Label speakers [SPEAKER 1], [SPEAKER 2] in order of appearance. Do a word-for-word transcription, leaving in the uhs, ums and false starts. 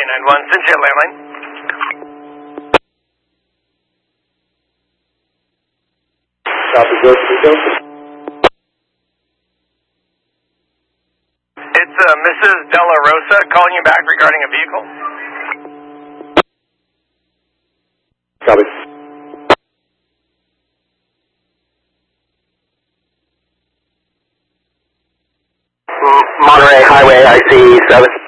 [SPEAKER 1] nine one, Cynthia Landline.
[SPEAKER 2] Copy, go to the
[SPEAKER 1] It's uh, Missus Della Rosa calling you back regarding a vehicle.
[SPEAKER 2] Copy. Monterey Highway, I C seven.